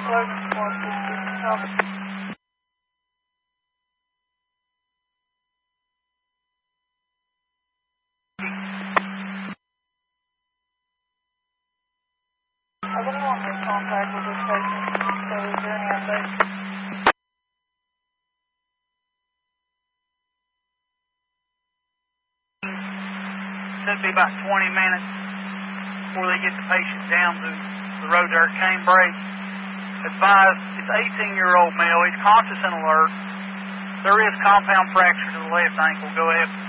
Logan 460, copy. I didn't want to make contact with this patient, so is there any update? Should be about 20 minutes before they get the patient down to the road there at Canebrae. Advised, it's 18-year-old male. He's conscious and alert. There is compound fracture to the left ankle. Go ahead.